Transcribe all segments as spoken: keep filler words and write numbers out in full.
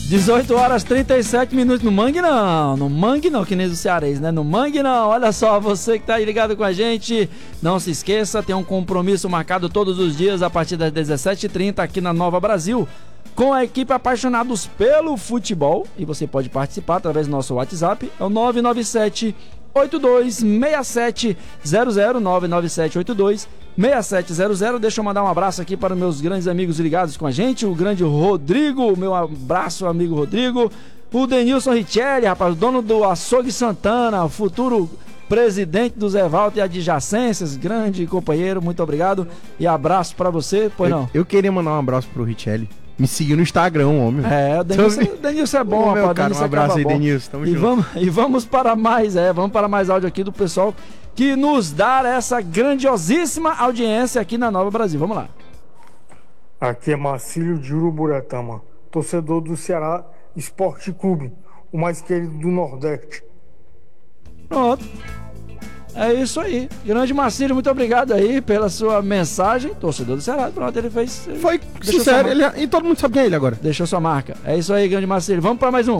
dezoito horas e trinta e sete minutos. No Mangue não, no Mangue não, que nem do Cearense, né? No Mangue não. Olha só, você que tá aí ligado com a gente, não se esqueça, tem um compromisso marcado todos os dias a partir das dezessete e trinta aqui na Nova Brasil, com a equipe Apaixonados pelo Futebol, e você pode participar através do nosso WhatsApp, é o nove nove sete, oito dois seis sete zero zero, nove nove sete, oito dois seis sete zero zero. Deixa eu mandar um abraço aqui para meus grandes amigos ligados com a gente, o grande Rodrigo, meu abraço, amigo Rodrigo, o Denilson Richelli, rapaz, o dono do Açougue Santana, futuro presidente do Zé Walter e adjacências, grande companheiro, muito obrigado e abraço para você, pois eu, não? Eu queria mandar um abraço pro Richelli. Me seguiu no Instagram, homem. É, o Denilson, o Denilson é bom, Ô, rapaz. meu cara, um abraço aí, Denilson. Tamo e junto. Vamos, e vamos para mais, é, vamos para mais áudio aqui do pessoal que nos dá essa grandiosíssima audiência aqui na Nova Brasil. Vamos lá. Aqui é Marcílio de Uruburetama, torcedor do Ceará Esporte Clube, o mais querido do Nordeste. Pronto. É isso aí. Grande Marcílio, muito obrigado aí pela sua mensagem. Torcedor do Ceará, pronto, ele fez. Ele Foi sincero, ele, e todo mundo sabe quem é ele agora. Deixou sua marca. É isso aí, grande Marcílio. Vamos para mais um.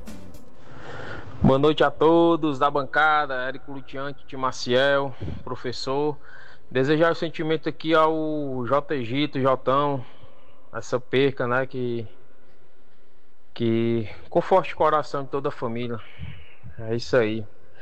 Boa noite a todos da bancada, Érico Lutiante, Tio Maciel, professor. Desejar o sentimento aqui ao J. Egito, Jotão, essa perca, né, que, que conforte o coração de toda a família. É isso aí.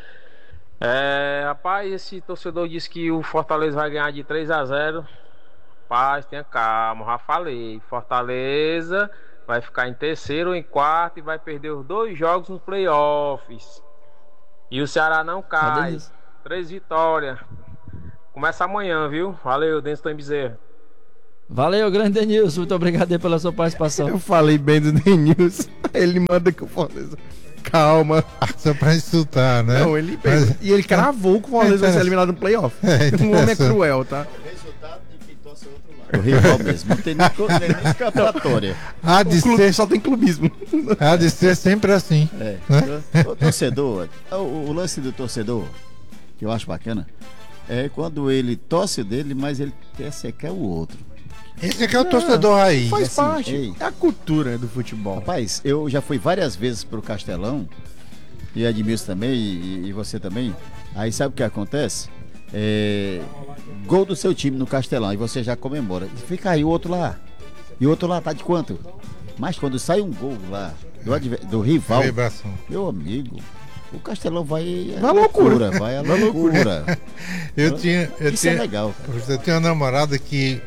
É, rapaz, esse torcedor disse que o Fortaleza vai ganhar de três a zero. Rapaz, tenha calma, já falei. Fortaleza vai ficar em terceiro ou em quarto e vai perder os dois jogos nos playoffs. E o Ceará não cai. Três vitórias. Começa amanhã, viu? Valeu, Denilson Bezerra. Valeu, grande Denilson. Muito obrigado aí pela sua participação. Eu falei bem do Denilson. Ele manda que o Fortaleza. Calma. Só pra insultar, né? Não, ele Mas... E ele cravou que o Fortaleza vai ser eliminado no playoff. É, o homem é cruel, tá? O resultado de quem torce outro lado. O rival mesmo. Não tem nem, nem escapatória. Há de clube ser... só tem clubismo. Há de ser sempre assim. É. Né? O, o torcedor, o, o lance do torcedor, que eu acho bacana, é quando ele torce dele, mas ele quer secar o outro. Esse aqui é o torcedor raiz. Faz assim, parte. ei. É a cultura do futebol. Rapaz, eu já fui várias vezes pro Castelão, e Edmilson também, e, e você também. Aí sabe o que acontece? É, gol do seu time no Castelão, e você já comemora. E fica aí o outro lá. E o outro lá tá de quanto? Mas quando sai um gol lá do, adver, do rival, Vibração. meu amigo, o Castelão vai Vai à loucura. Vai à loucura. Eu tinha, eu Isso tinha, é legal, cara. Eu tinha uma namorada que.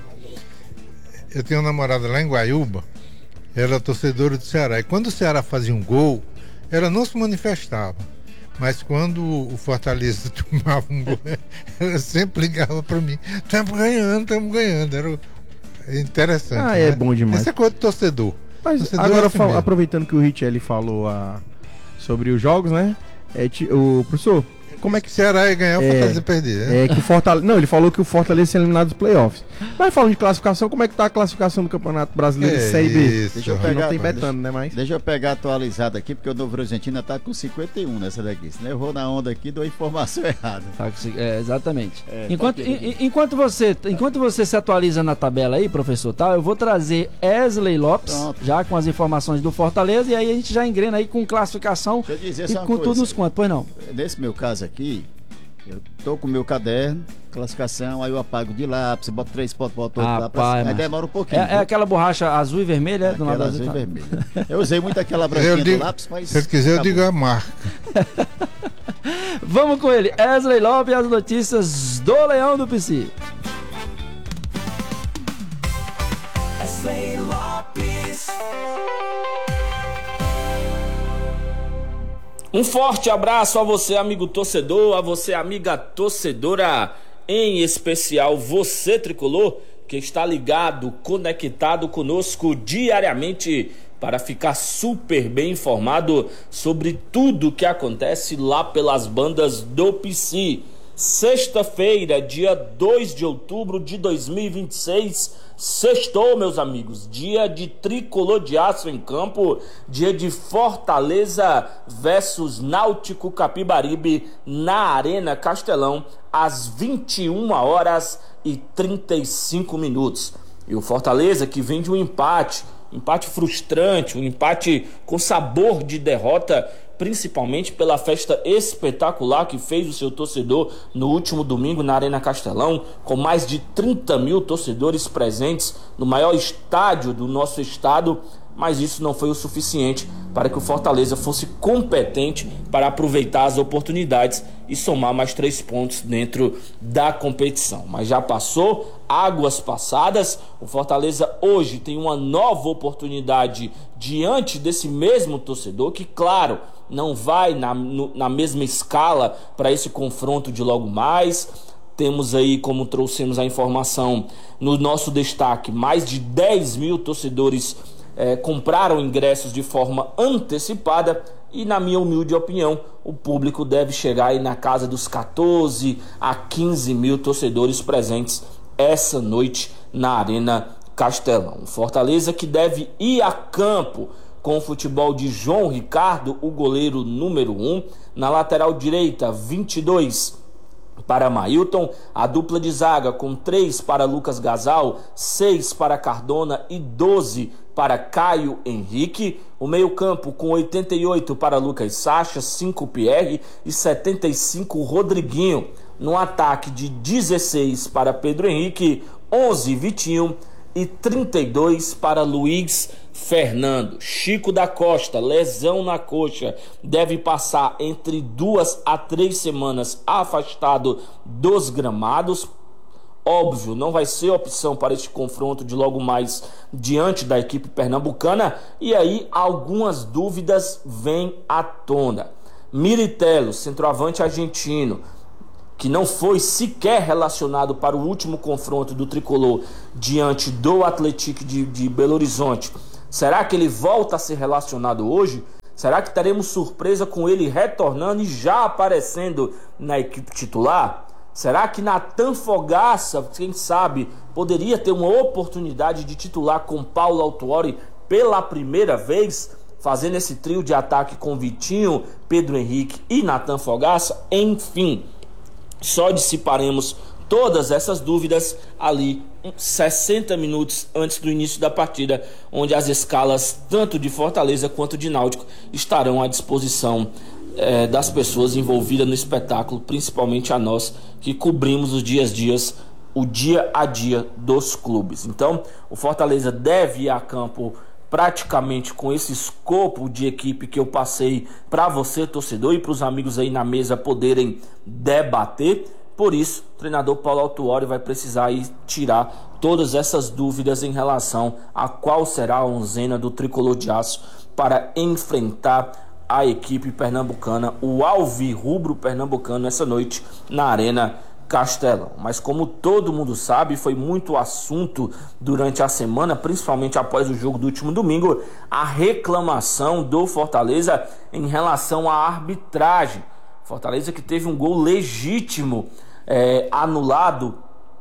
Eu tinha uma namorada lá em Guaiúba, ela é torcedora do Ceará. E quando o Ceará fazia um gol, ela não se manifestava. Mas quando o Fortaleza tomava um gol, ela sempre ligava para mim: estamos ganhando, estamos ganhando. Era interessante. Ah, né? é bom demais. Essa é coisa do torcedor. Mas torcedor agora, é assim fal- mesmo. aproveitando que o Richelli falou a, sobre os jogos, né? É, ti- o professor, como é que. O Ceará ia ganhar, o É, Fortaleza ia perder. Né? É que o Fortaleza. Não, ele falou que o Fortaleza ia ser eliminado dos playoffs. Mas falando de classificação, como é que tá a classificação do Campeonato Brasileiro de É Série B? isso, Deixa eu Que pegar, não tem rapaz, betando, né? Mas. Deixa eu pegar atualizado aqui, porque o Novo Horizontino tá com cinquenta e um nessa daqui. Se não errou na onda aqui, deu a informação errada. Tá, é, exatamente. É, enquanto, tá aqui, en- enquanto, você, enquanto você se atualiza na tabela aí, professor, tá? Eu vou trazer Wesley Lopes, Pronto. já com as informações do Fortaleza, e aí a gente já engrena aí com classificação Deixa eu dizer e só uma com coisa. tudo nos contos, pois não? Nesse meu caso aqui, eu tô com o meu caderno, classificação, aí eu apago de lápis, boto três pontos, boto outro lá pra Rapaz, cima. Aí macho. demora um pouquinho. É, é aquela borracha azul e vermelha, é? Do Aquela lado azul e azul, tá? vermelha. Eu usei muito aquela branquinha Eu do digo- lápis, mas. Se ele quiser, eu acabou. digo a marca. Vamos com ele, Wesley Lopes e as notícias do Leão do P C. Wesley Lopes. Um forte abraço a você, amigo torcedor, a você, amiga torcedora, em especial você, tricolor, que está ligado, conectado conosco diariamente para ficar super bem informado sobre tudo que acontece lá pelas bandas do P C. Sexta-feira, dia dois de outubro de dois mil e vinte e seis, sextou, meus amigos, dia de tricolor de aço em campo, dia de Fortaleza versus Náutico Capibaribe na Arena Castelão, às vinte e uma horas e trinta e cinco minutos. E o Fortaleza, que vem de um empate empate frustrante, um empate com sabor de derrota, principalmente pela festa espetacular que fez o seu torcedor no último domingo na Arena Castelão, com mais de trinta mil torcedores presentes no maior estádio do nosso estado. Mas isso não foi o suficiente para que o Fortaleza fosse competente para aproveitar as oportunidades e somar mais três pontos dentro da competição. Mas já passou, águas passadas, o Fortaleza hoje tem uma nova oportunidade diante desse mesmo torcedor que, claro, não vai na, no, na mesma escala para esse confronto de logo mais. Temos aí, como trouxemos a informação no nosso destaque, mais de dez mil torcedores É, compraram ingressos de forma antecipada e, na minha humilde opinião, o público deve chegar aí na casa dos quatorze a quinze mil torcedores presentes essa noite na Arena Castelão. Fortaleza que deve ir a campo com o futebol de João Ricardo, o goleiro número um, na lateral direita, vinte e dois para Mailton, a dupla de zaga com três para Lucas Gasal, seis para Cardona e doze para Caio Henrique. O meio campo com oitenta e oito para Lucas Sacha, cinco Pierre e setenta e cinco Rodriguinho. No ataque de dezesseis para Pedro Henrique, onze Vitinho e trinta e dois para Luiz Fernando. Chico da Costa, lesão na coxa, deve passar entre duas a três semanas afastado dos gramados. Óbvio, não vai ser opção para este confronto de logo mais diante da equipe pernambucana. E aí algumas dúvidas vêm à tona. Miritello, centroavante argentino, que não foi sequer relacionado para o último confronto do Tricolor diante do Atlético de, de Belo Horizonte. Será que ele volta a ser relacionado hoje? Será que teremos surpresa com ele retornando e já aparecendo na equipe titular? Será que Natan Fogaça, quem sabe, poderia ter uma oportunidade de titular com Paulo Autuori pela primeira vez, fazendo esse trio de ataque com Vitinho, Pedro Henrique e Natan Fogaça? Enfim, só dissiparemos todas essas dúvidas ali sessenta minutos antes do início da partida, onde as escalas tanto de Fortaleza quanto de Náutico estarão à disposição é, das pessoas envolvidas no espetáculo, principalmente a nós que cobrimos os dias dias, o dia a dia dos clubes. Então, o Fortaleza deve ir a campo praticamente com esse escopo de equipe que eu passei para você, torcedor, e para os amigos aí na mesa poderem debater. Por isso, o treinador Paulo Autuori vai precisar aí tirar todas essas dúvidas em relação a qual será a onzena do Tricolor de Aço para enfrentar a equipe pernambucana, o alvirrubro pernambucano, essa noite na Arena Castelão. Mas como todo mundo sabe, foi muito assunto durante a semana, principalmente após o jogo do último domingo, a reclamação do Fortaleza em relação à arbitragem. Fortaleza que teve um gol legítimo é, anulado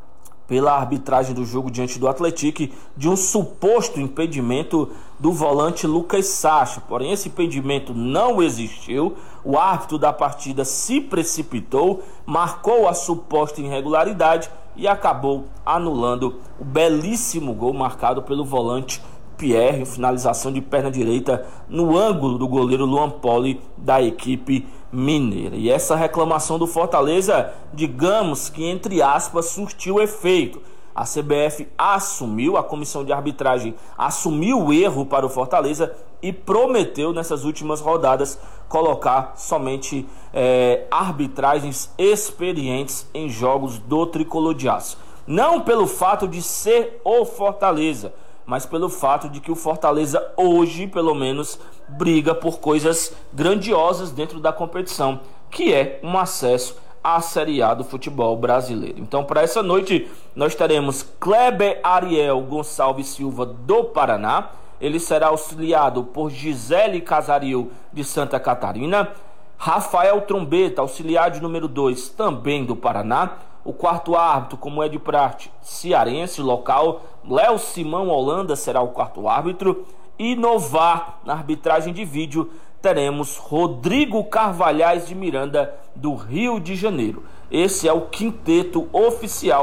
pela arbitragem do jogo diante do Atlético, de um suposto impedimento do volante Lucas Sacha. Porém, esse impedimento não existiu. O árbitro da partida se precipitou, marcou a suposta irregularidade e acabou anulando o belíssimo gol marcado pelo volante Pierre, finalização de perna direita no ângulo do goleiro Luan Poli da equipe mineira. E essa reclamação do Fortaleza, digamos que entre aspas, surtiu efeito. A C B F assumiu, a comissão de arbitragem assumiu o erro para o Fortaleza e prometeu nessas últimas rodadas colocar somente é, arbitragens experientes em jogos do Tricolor de Aço. Não pelo fato de ser o Fortaleza, mas pelo fato de que o Fortaleza hoje, pelo menos, briga por coisas grandiosas dentro da competição, que é um acesso à Série A do futebol brasileiro. Então, para essa noite, nós teremos Kleber Ariel Gonçalves Silva, do Paraná. Ele será auxiliado por Gisele Casaril, de Santa Catarina. Rafael Trombeta, auxiliar de número dois, também do Paraná. O quarto árbitro, como é de praxe, cearense, local. Léo Simão Holanda será o quarto árbitro. E no V A R, na arbitragem de vídeo, teremos Rodrigo Carvalhais de Miranda, do Rio de Janeiro. Esse é o quinteto oficial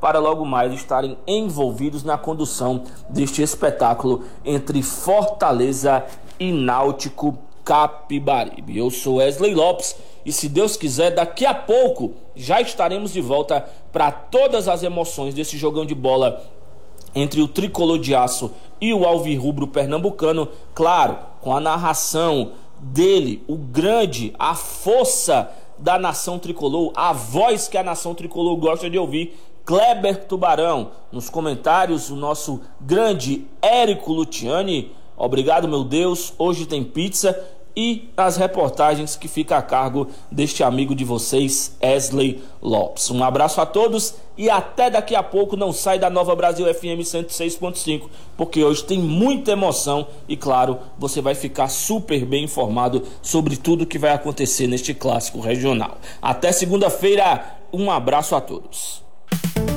para logo mais estarem envolvidos na condução deste espetáculo entre Fortaleza e Náutico Capibaribe. Eu sou Wesley Lopes e, se Deus quiser, daqui a pouco já estaremos de volta para todas as emoções desse jogão de bola entre o Tricolor de Aço e o Alvirrubro Pernambucano, claro, com a narração dele, o grande, a força da nação tricolor, a voz que a nação tricolor gosta de ouvir, Kleber Tubarão. Nos comentários, o nosso grande Érico Luciani. Obrigado, meu Deus, hoje tem pizza. E as reportagens que fica a cargo deste amigo de vocês, Wesley Lopes. Um abraço a todos e até daqui a pouco. Não sai da Nova Brasil F M cento e seis ponto cinco, porque hoje tem muita emoção e, claro, você vai ficar super bem informado sobre tudo que vai acontecer neste clássico regional. Até segunda-feira, um abraço a todos.